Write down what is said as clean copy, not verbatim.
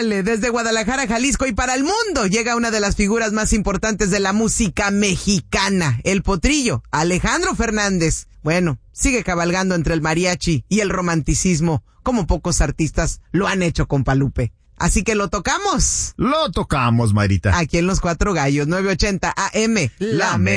Ándale, desde Guadalajara, Jalisco y para el mundo llega una de las figuras más importantes de la música mexicana, el potrillo, Alejandro Fernández. Bueno, sigue cabalgando entre el mariachi y el romanticismo, como pocos artistas lo han hecho, compa Lupe. Así que lo tocamos. Lo tocamos, Mayrita. Aquí en Los Cuatro Gallos, 980 AM, La